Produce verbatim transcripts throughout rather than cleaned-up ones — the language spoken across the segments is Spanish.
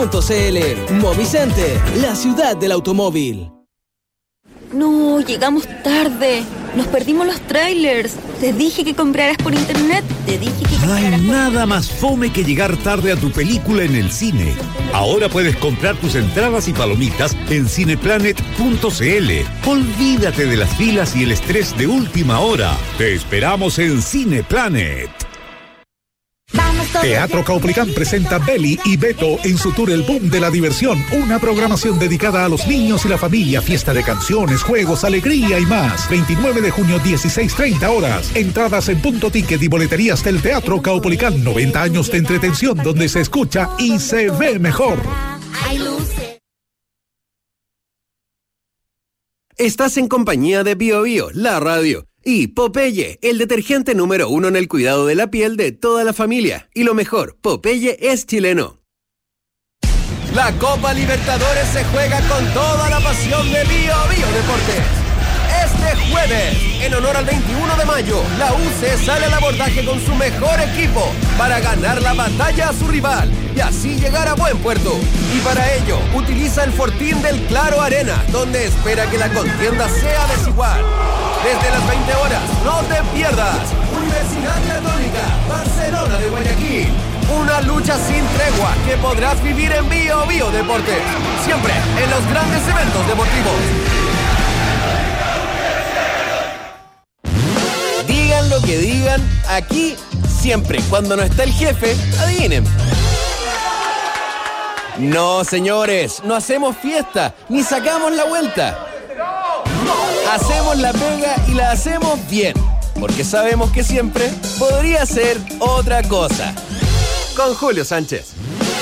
punto c l. Movicenter, la ciudad del automóvil. No, llegamos tarde. Nos perdimos los trailers. Te dije que compraras por internet. Te dije que No hay compraras por... nada más fome que llegar tarde a tu película en el cine. Ahora puedes comprar tus entradas y palomitas en cineplanet punto c l. Olvídate de las filas y el estrés de última hora. Te esperamos en Cineplanet. Teatro Caupolicán presenta Beli y Beto en su tour El Boom de la Diversión, una programación dedicada a los niños y la familia, fiesta de canciones, juegos, alegría y más. veintinueve de junio, dieciséis treinta horas. Entradas en Punto Ticket y boleterías del Teatro Caupolicán. noventa años de entretención donde se escucha y se ve mejor. Estás en compañía de Bio Bio, la radio. Y Popeye, el detergente número uno en el cuidado de la piel de toda la familia. Y lo mejor, Popeye es chileno. La Copa Libertadores se juega con toda la pasión de Bio Bio Deportes. Este jueves, en honor al veintiuno de mayo, la U C sale al abordaje con su mejor equipo para ganar la batalla a su rival y así llegar a buen puerto. Y para ello, utiliza el fortín del Claro Arena, donde espera que la contienda sea desigual. Desde las veinte horas, no te pierdas Universidad Católica, Barcelona de Guayaquil. Una lucha sin tregua que podrás vivir en Bio Bio Deportes. Siempre en los grandes eventos deportivos. Digan lo que digan, aquí siempre, cuando no está el jefe, adivinen. No, señores, no hacemos fiesta, ni sacamos la vuelta. Hacemos la pega y la hacemos bien, porque sabemos que siempre podría ser otra cosa. Con Julio Sánchez.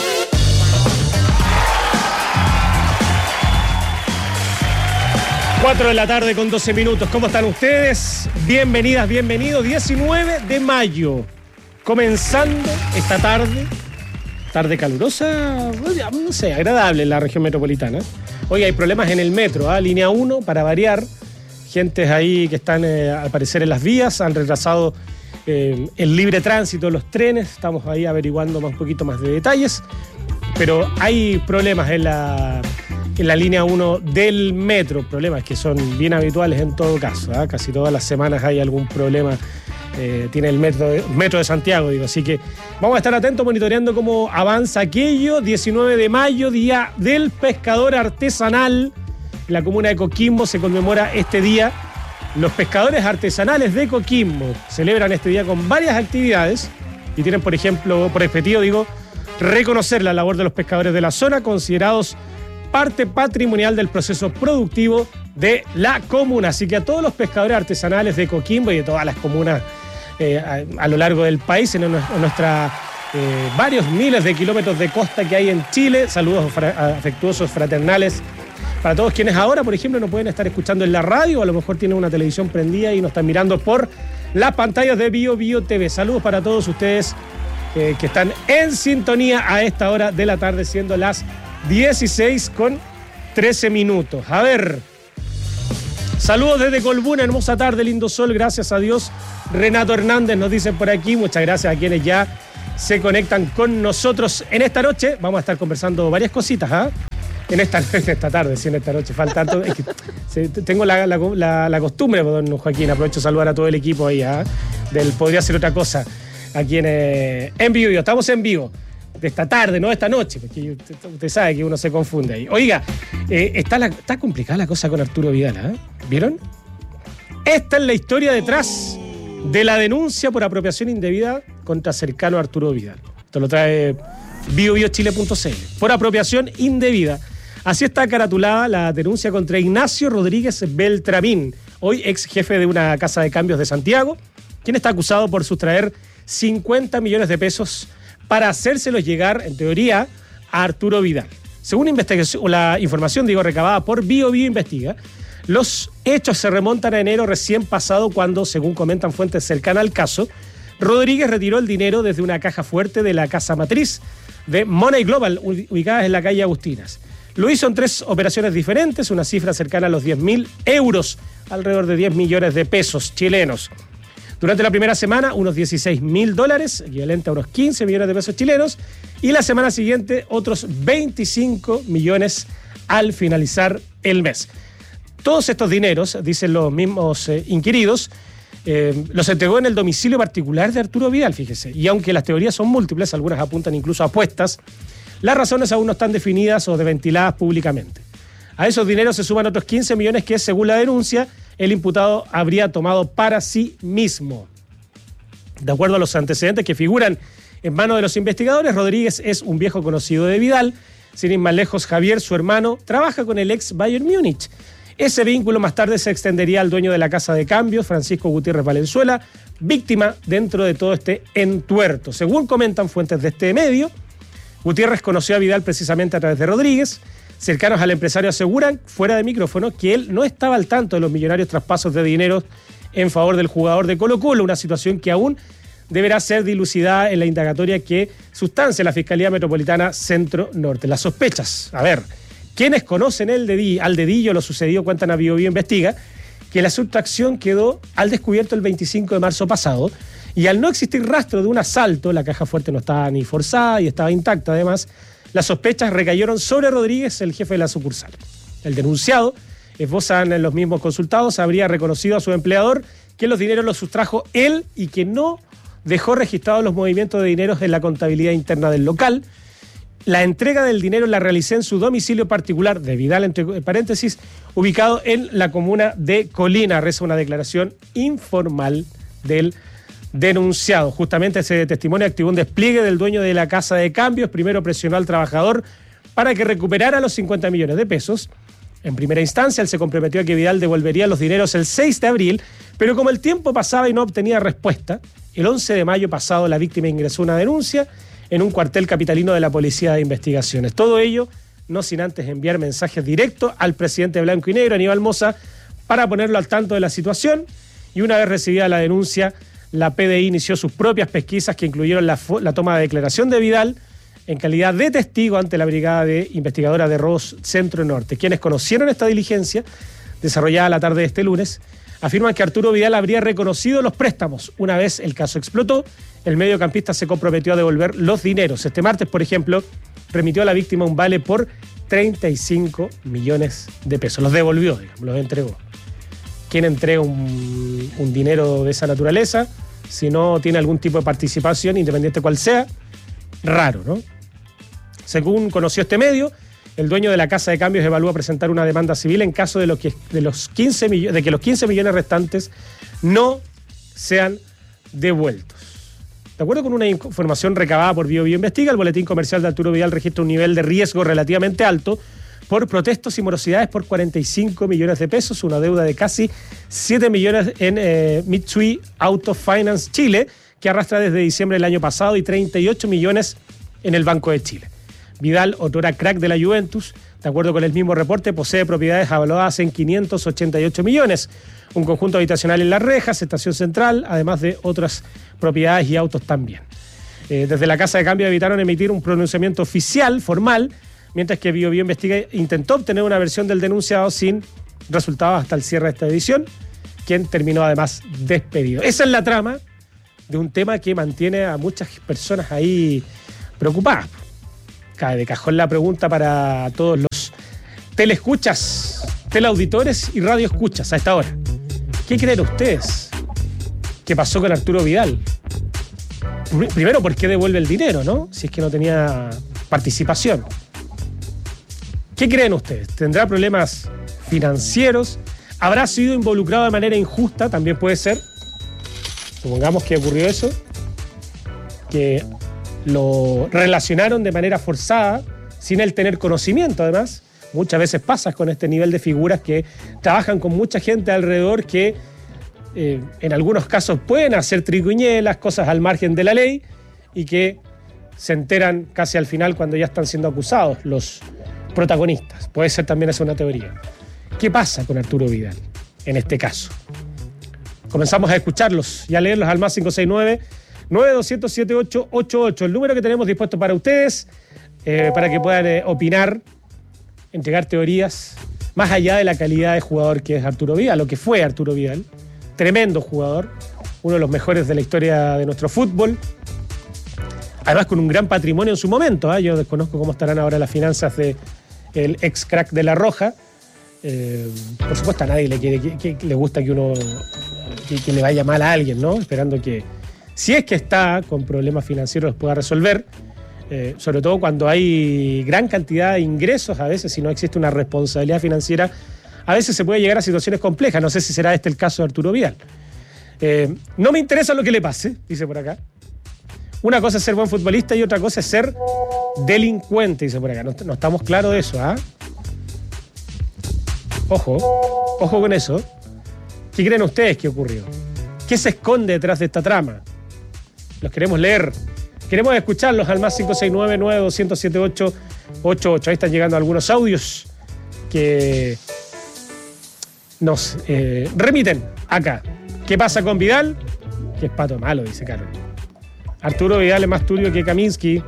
cuatro de la tarde con doce minutos. ¿Cómo están ustedes? Bienvenidas, bienvenidos. diecinueve de mayo. Comenzando esta tarde. Tarde calurosa, no sé, agradable en la región metropolitana. Hoy hay problemas en el metro, ¿eh? Línea uno, para variar. Gentes ahí que están, eh, al parecer, en las vías. Han retrasado eh, el libre tránsito de los trenes. Estamos ahí averiguando más, un poquito más de detalles. Pero hay problemas en la... en la línea uno del metro, problemas que son bien habituales en todo caso, ¿eh? Casi todas las semanas hay algún problema, eh, tiene el metro de, metro de Santiago, digo, así que vamos a estar atentos monitoreando cómo avanza aquello. diecinueve de mayo, Día del Pescador Artesanal. En la comuna de Coquimbo se conmemora este día. Los pescadores artesanales de Coquimbo celebran este día con varias actividades y tienen, por ejemplo, por objetivo, digo, reconocer la labor de los pescadores de la zona, considerados parte patrimonial del proceso productivo de la comuna. Así que a todos los pescadores artesanales de Coquimbo y de todas las comunas eh, a, a lo largo del país, en nuestra eh, varios miles de kilómetros de costa que hay en Chile, saludos fra- afectuosos, fraternales, para todos quienes ahora, por ejemplo, no pueden estar escuchando en la radio, o a lo mejor tienen una televisión prendida y nos están mirando por las pantallas de Bio Bio T V. Saludos para todos ustedes eh, que están en sintonía a esta hora de la tarde, siendo las dieciséis con trece minutos. A ver, saludos desde Colbún, hermosa tarde, lindo sol, gracias a Dios. Renato Hernández nos dice por aquí, muchas gracias a quienes ya se conectan con nosotros en esta noche. Vamos a estar conversando varias cositas, ¿ah? ¿eh? En esta, en esta tarde, sí, en esta noche, falta tanto. Es que, sí, tengo la, la, la, la costumbre, don Joaquín, aprovecho de saludar a todo el equipo ahí, ¿ah? ¿eh? Del Podría Ser Otra Cosa, aquí en, eh, en vivo, estamos en vivo. De esta tarde, no de esta noche, porque usted, usted sabe que uno se confunde ahí. Oiga, eh, está, la, está complicada la cosa con Arturo Vidal, ¿eh? ¿Vieron? Esta es la historia detrás de la denuncia por apropiación indebida contra cercano a Arturo Vidal. Esto lo trae bio bio chile punto c l. Por apropiación indebida. Así está caratulada la denuncia contra Ignacio Rodríguez Beltramín, hoy ex jefe de una casa de cambios de Santiago, quien está acusado por sustraer cincuenta millones de pesos para hacérselos llegar, en teoría, a Arturo Vidal. Según investigación, la información, digo, recabada por Bio Bio Investiga, los hechos se remontan a enero recién pasado, cuando, según comentan fuentes cercanas al caso, Rodríguez retiró el dinero desde una caja fuerte de la casa matriz de Money Global, ubicada en la calle Agustinas. Lo hizo en tres operaciones diferentes, una cifra cercana a los diez mil euros, alrededor de diez millones de pesos chilenos. Durante la primera semana, unos dieciséis mil dólares, equivalente a unos quince millones de pesos chilenos, y la semana siguiente otros veinticinco millones al finalizar el mes. Todos estos dineros, dicen los mismos eh, inquiridos, eh, los entregó en el domicilio particular de Arturo Vidal, fíjese. Y aunque las teorías son múltiples, algunas apuntan incluso a apuestas, las razones aún no están definidas o ventiladas públicamente. A esos dineros se suman otros quince millones que, según la denuncia, el imputado habría tomado para sí mismo. De acuerdo a los antecedentes que figuran en manos de los investigadores, Rodríguez es un viejo conocido de Vidal. Sin ir más lejos, Javier, su hermano, trabaja con el ex Bayern Múnich. Ese vínculo más tarde se extendería al dueño de la casa de cambios, Francisco Gutiérrez Valenzuela, víctima dentro de todo este entuerto. Según comentan fuentes de este medio, Gutiérrez conoció a Vidal precisamente a través de Rodríguez. Cercanos al empresario aseguran, fuera de micrófono, que él no estaba al tanto de los millonarios traspasos de dinero en favor del jugador de Colo-Colo, una situación que aún deberá ser dilucidada en la indagatoria que sustancia la Fiscalía Metropolitana Centro Norte. Las sospechas, a ver, quienes conocen el dedillo, al dedillo lo sucedido, cuentan a Bio Bio Investiga, que la sustracción quedó al descubierto el veinticinco de marzo pasado, y al no existir rastro de un asalto, la caja fuerte no estaba ni forzada y estaba intacta además, las sospechas recayeron sobre Rodríguez, el jefe de la sucursal. El denunciado, esbozan los mismos consultados, habría reconocido a su empleador que los dineros los sustrajo él y que no dejó registrados los movimientos de dinero en la contabilidad interna del local. La entrega del dinero la realicé en su domicilio particular de Vidal, entre paréntesis, ubicado en la comuna de Colina, reza una declaración informal del denunciado. Justamente ese testimonio activó un despliegue del dueño de la casa de cambios. Primero presionó al trabajador para que recuperara los cincuenta millones de pesos. En primera instancia, él se comprometió a que Vidal devolvería los dineros el seis de abril, pero como el tiempo pasaba y no obtenía respuesta, el once de mayo pasado la víctima ingresó una denuncia en un cuartel capitalino de la Policía de Investigaciones. Todo ello no sin antes enviar mensajes directos al presidente blanco y negro, Aníbal Mosa, para ponerlo al tanto de la situación, y una vez recibida la denuncia, la P D I inició sus propias pesquisas que incluyeron la, la toma de declaración de Vidal en calidad de testigo ante la Brigada de Investigadora de Robos Centro Norte. Quienes conocieron esta diligencia, desarrollada la tarde de este lunes, afirman que Arturo Vidal habría reconocido los préstamos. Una vez el caso explotó, el mediocampista se comprometió a devolver los dineros. Este martes, por ejemplo, remitió a la víctima un vale por treinta y cinco millones de pesos. Los devolvió, digamos, los entregó. ¿Quién entrega un, un dinero de esa naturaleza si no tiene algún tipo de participación, independiente cual sea? Raro, ¿no? Según conoció este medio, el dueño de la casa de cambios evalúa presentar una demanda civil en caso de, lo que, de, los quince millones, de que los quince millones restantes no sean devueltos. De acuerdo con una información recabada por Bio Bio Investiga, el boletín comercial de Arturo Vidal registra un nivel de riesgo relativamente alto por protestos y morosidades por cuarenta y cinco millones de pesos, una deuda de casi siete millones en eh, Mitsui Auto Finance Chile, que arrastra desde diciembre del año pasado, y treinta y ocho millones en el Banco de Chile. Vidal, otrora crack de la Juventus, de acuerdo con el mismo reporte, posee propiedades avaladas en quinientos ochenta y ocho millones, un conjunto habitacional en Las Rejas, estación central, además de otras propiedades y autos también. Eh, desde la Casa de Cambio evitaron emitir un pronunciamiento oficial, formal, mientras que Bio Bio Investiga intentó obtener una versión del denunciado sin resultados hasta el cierre de esta edición, quien terminó además despedido. Esa es la trama de un tema que mantiene a muchas personas ahí preocupadas. Cae de cajón la pregunta para todos los teleescuchas, teleauditores y radioescuchas a esta hora. ¿Qué creen ustedes? ¿Qué pasó con Arturo Vidal? Primero, ¿por qué devuelve el dinero, no? Si es que no tenía participación. ¿Qué creen ustedes? ¿Tendrá problemas financieros? ¿Habrá sido involucrado de manera injusta? También puede ser. Supongamos que ocurrió eso, que lo relacionaron de manera forzada, sin él tener conocimiento además. Muchas veces pasa con este nivel de figuras que trabajan con mucha gente alrededor que eh, en algunos casos pueden hacer triquiñuelas, cosas al margen de la ley, y que se enteran casi al final cuando ya están siendo acusados los protagonistas. Puede ser también esa una teoría. ¿Qué pasa con Arturo Vidal en este caso? Comenzamos a escucharlos y a leerlos al más cinco seis nueve, nueve dos cero siete ocho ocho ocho, el número que tenemos dispuesto para ustedes, eh, para que puedan eh, opinar, entregar teorías, más allá de la calidad de jugador que es Arturo Vidal, lo que fue Arturo Vidal, tremendo jugador, uno de los mejores de la historia de nuestro fútbol. Además con un gran patrimonio en su momento. ¿eh? Yo desconozco cómo estarán ahora las finanzas del ex crack de La Roja. Eh, por supuesto a nadie le, quiere, que, que le gusta que uno que, que le vaya mal a alguien, ¿no? Esperando que, si es que está con problemas financieros, los pueda resolver. Eh, sobre todo cuando hay gran cantidad de ingresos, a veces si no existe una responsabilidad financiera, a veces se puede llegar a situaciones complejas. No sé si será este el caso de Arturo Vidal. Eh, no me interesa lo que le pase, dice por acá. Una cosa es ser buen futbolista y otra cosa es ser delincuente, dice por acá. No, no estamos claros de eso, ¿ah? ¿eh? Ojo, ojo con eso. ¿Qué creen ustedes que ocurrió? ¿Qué se esconde detrás de esta trama? Los queremos leer. Queremos escucharlos al más cinco seis nueve, nueve dos cero siete, ocho ocho ocho. Ahí están llegando algunos audios que nos eh, remiten acá. ¿Qué pasa con Vidal? Que es pato malo, dice Carol. Arturo Vidal es más turbio que Kaminsky.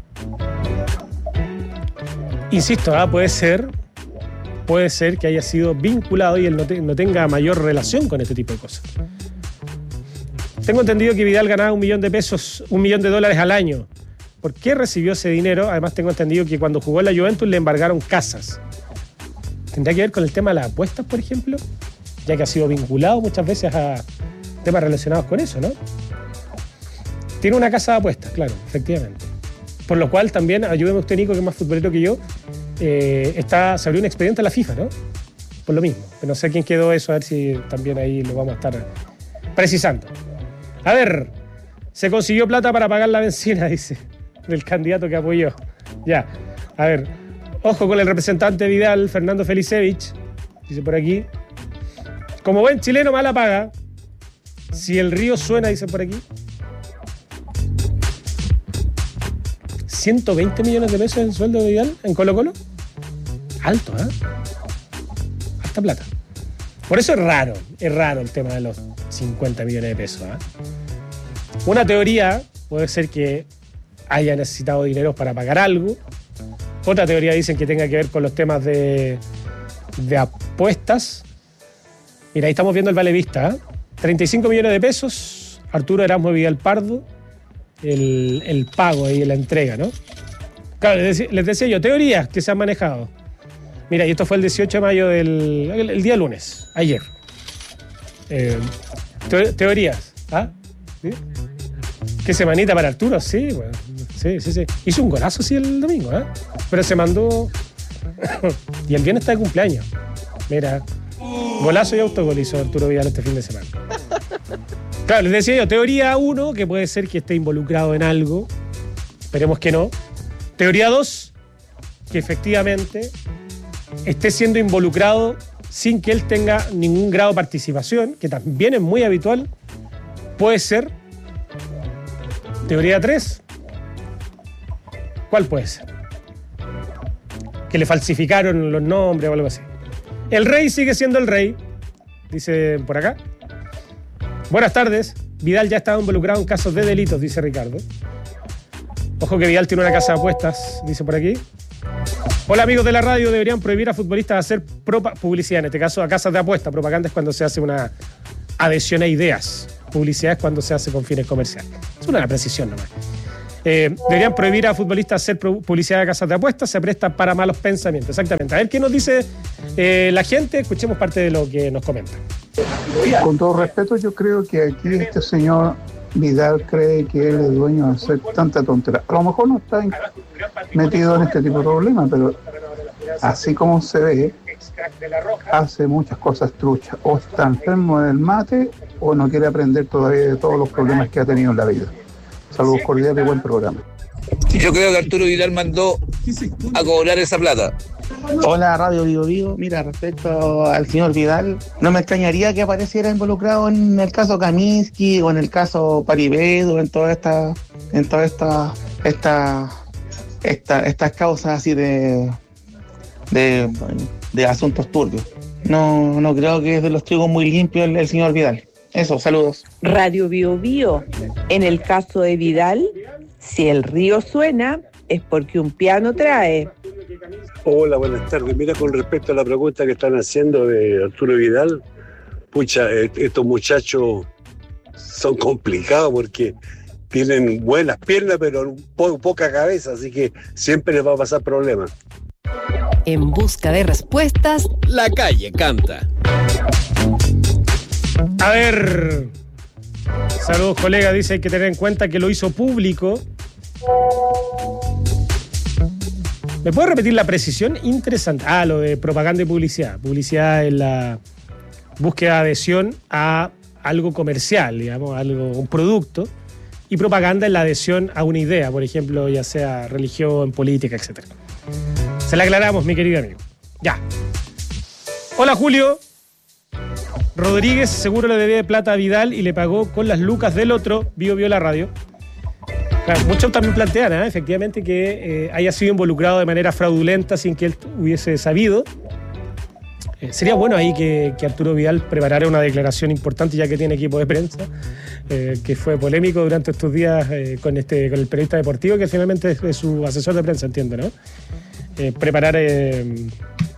Insisto, ¿ah? puede ser, puede ser que haya sido vinculado y él no, te, no tenga mayor relación con este tipo de cosas. Tengo entendido que Vidal ganaba un millón de pesos, un millón de dólares al año. ¿Por qué recibió ese dinero? Además tengo entendido que cuando jugó en la Juventus le embargaron casas. ¿Tendrá que ver con el tema de las apuestas, por ejemplo? Ya que ha sido vinculado muchas veces a temas relacionados con eso, ¿no? Tiene una casa de apuestas, claro, efectivamente. Por lo cual también, ayúdeme usted, Nico, que es más futbolero que yo, eh, está, se abrió un expediente a la FIFA, ¿no? Por lo mismo. Pero no sé quién quedó eso, a ver si también ahí lo vamos a estar precisando. A ver, se consiguió plata para pagar la benzina, dice, del candidato que apoyó. Ya, a ver, ojo con el representante Vidal, Fernando Felicevich, dice por aquí. Como buen chileno, mala paga. Si el río suena, dice por aquí. ciento veinte millones de pesos el sueldo de Vidal en Colo Colo. Alto, ¿eh? Alta plata. Por eso es raro, es raro el tema de los cincuenta millones de pesos. ¿eh? Una teoría puede ser que haya necesitado dinero para pagar algo. Otra teoría dicen que tenga que ver con los temas de, de apuestas. Mira, ahí estamos viendo el vale vista. ¿eh? treinta y cinco millones de pesos. Arturo Erasmo Vidal Pardo. El, el pago ahí, la entrega, ¿no? Claro, les decía, les decía yo, teorías que se han manejado. Mira, y esto fue el dieciocho de mayo del el, el día lunes, ayer. Eh, te, teorías, ¿ah? ¿Sí? ¿Qué semanita para Arturo? Sí, bueno, sí, sí, sí. Hizo un golazo, sí, el domingo, ¿eh? Pero se mandó... y el viernes está de cumpleaños. Mira, golazo y autogol hizo Arturo Vidal este fin de semana. Claro, les decía yo, teoría uno, que puede ser que esté involucrado en algo. Esperemos que no. Teoría dos, que efectivamente esté siendo involucrado sin que él tenga ningún grado de participación, que también es muy habitual. Puede ser. Teoría tres. ¿Cuál puede ser? Que le falsificaron los nombres o algo así. El rey sigue siendo el rey, dice por acá. Buenas tardes. Vidal ya estaba involucrado en casos de delitos, dice Ricardo. Ojo que Vidal tiene una casa de apuestas, dice por aquí. Hola amigos de la radio, deberían prohibir a futbolistas hacer publicidad, en este caso a casas de apuestas. Propaganda es cuando se hace una adhesión a ideas. Publicidad es cuando se hace con fines comerciales. Es una precisión nomás. Eh, deberían prohibir a futbolistas hacer publicidad de casas de apuestas, se presta para malos pensamientos. Exactamente. A ver qué nos dice eh, la gente. Escuchemos parte de lo que nos comenta. Con todo respeto, yo creo que aquí este señor Vidal cree que él es dueño de hacer tanta tontería. A lo mejor no está metido en este tipo de problemas, pero así como se ve, hace muchas cosas truchas. O está enfermo del mate o no quiere aprender todavía de todos los problemas que ha tenido en la vida. Saludos cordiales y buen programa. Yo creo que Arturo Vidal mandó a cobrar esa plata. Hola, Radio Vivo Vivo. Mira, respecto al señor Vidal, no me extrañaría que apareciera involucrado en el caso Kaminsky o en el caso Paribet o en toda esta, en toda esta, esta, esta, estas causas así de, de, de asuntos turbios. No, no creo que es de los trigos muy limpios el, el señor Vidal. Eso, saludos. Radio Bio Bio. En el caso de Vidal, si el río suena, es porque un piano trae. Hola, buenas tardes. Mira, con respecto a la pregunta que están haciendo de Arturo Vidal, pucha, estos muchachos son complicados porque tienen buenas piernas, pero po- poca cabeza, así que siempre les va a pasar problemas. En busca de respuestas, La Calle Canta. A ver. Saludos, colega. Dice hay que tener en cuenta que lo hizo público. ¿Me puede repetir la precisión? Interesante. Ah, lo de propaganda y publicidad. Publicidad es la búsqueda de adhesión a algo comercial, digamos, algo, un producto. Y propaganda es la adhesión a una idea, por ejemplo, ya sea religión, política, etcétera. Se la aclaramos, mi querido amigo. Ya. Hola, Julio. Rodríguez seguro le debía de plata a Vidal y le pagó con las lucas del otro. Vio, vio la radio. Claro, muchos también plantean, ¿eh? efectivamente, que eh, haya sido involucrado de manera fraudulenta sin que él hubiese sabido. Eh, sería bueno ahí que, que Arturo Vidal preparara una declaración importante, ya que tiene equipo de prensa, eh, que fue polémico durante estos días eh, con, este, con el periodista deportivo, que finalmente es, es su asesor de prensa, entiendo, ¿no? Eh, preparar... Eh,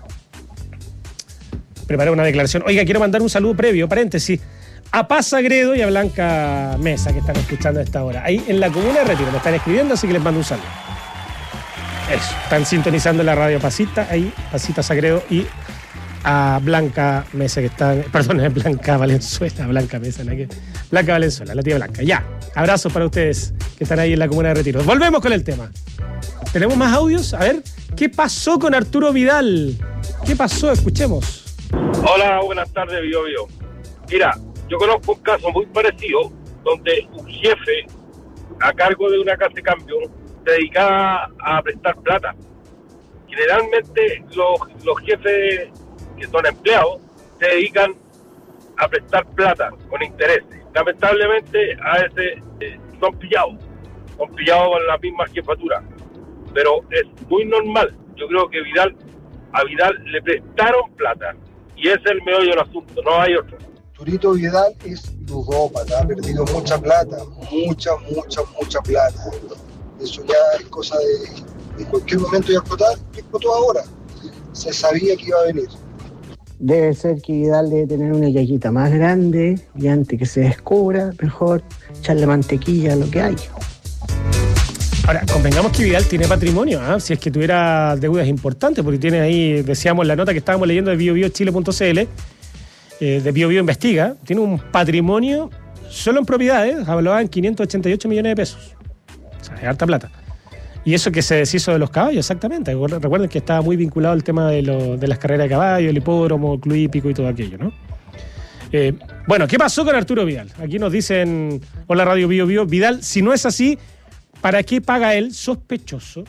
preparar una declaración. Oiga, quiero mandar un saludo previo, paréntesis, a Paz Sagredo y a Blanca Mesa, que están escuchando a esta hora. Ahí en la comuna de Retiro me están escribiendo, así que les mando un saludo. Eso, están sintonizando la radio Pasita, ahí, Pasita Sagredo, y a Blanca Mesa, que están, perdón, es Blanca Valenzuela, Blanca Mesa, ¿no? Blanca Valenzuela, la tía Blanca. Ya, abrazos para ustedes que están ahí en la comuna de Retiro. Volvemos con el tema. ¿Tenemos más audios? A ver, ¿qué pasó con Arturo Vidal? ¿Qué pasó? Escuchemos. Hola, buenas tardes, Bio Bio. Mira, yo conozco un caso muy parecido donde un jefe a cargo de una casa de cambio se dedicaba a prestar plata. Generalmente los, los jefes que son empleados se dedican a prestar plata con intereses. Lamentablemente a veces eh, son pillados, son pillados con la misma jefatura, pero es muy normal. Yo creo que Vidal a Vidal le prestaron plata. Y ese es el meollo del asunto, no hay otro. Arturito Vidal es ludópata, ha perdido mucha plata, mucha, mucha, mucha plata. Eso ya es cosa de, en cualquier momento ya explotar, explotó ahora. Se sabía que iba a venir. Debe ser que Vidal debe tener una yayita más grande y antes que se descubra, mejor echarle mantequilla a lo que hay. Ahora, convengamos que Vidal tiene patrimonio, ¿eh? Si es que tuviera deudas importantes, porque tiene ahí, decíamos la nota que estábamos leyendo de bio bio chile punto c l, eh, de BioBio Investiga, tiene un patrimonio solo en propiedades, hablaban quinientos ochenta y ocho millones de pesos. O sea, es harta plata. Y eso que se deshizo de los caballos, exactamente. Recuerden que estaba muy vinculado al tema de, lo, de las carreras de caballos, el hipódromo, el club hípico y todo aquello, ¿no? Eh, bueno, ¿qué pasó con Arturo Vidal? Aquí nos dicen, hola Radio Bio Bio, Vidal, si no es así, ¿para qué paga él? Sospechoso.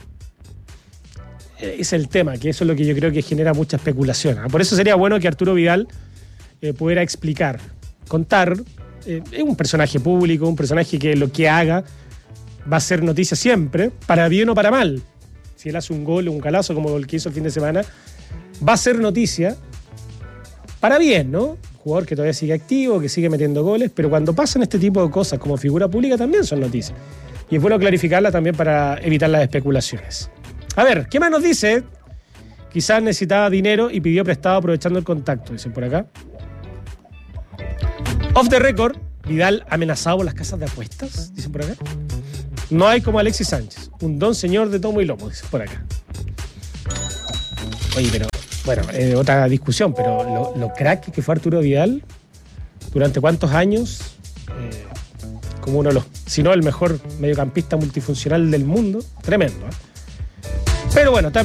Es el tema, que eso es lo que yo creo que genera mucha especulación. ¿eh? Por eso sería bueno que Arturo Vidal eh, pudiera explicar, contar. Eh, es un personaje público, un personaje que lo que haga va a ser noticia siempre, para bien o para mal. Si él hace un gol o un calazo como el que hizo el fin de semana, va a ser noticia para bien, ¿no? Un jugador que todavía sigue activo, que sigue metiendo goles, pero cuando pasan este tipo de cosas como figura pública también son noticias. Y es bueno clarificarla también para evitar las especulaciones. A ver, ¿qué más nos dice? Quizás necesitaba dinero y pidió prestado aprovechando el contacto, dicen por acá. Off the record, Vidal amenazado por las casas de apuestas, dicen por acá. No hay como Alexis Sánchez, un don señor de tomo y lomo, dicen por acá. Oye, pero, bueno, eh, otra discusión, pero lo, lo crack que fue Arturo Vidal, ¿durante cuántos años? Eh, como uno de los, si no el mejor mediocampista multifuncional del mundo, tremendo, ¿eh? Pero bueno, está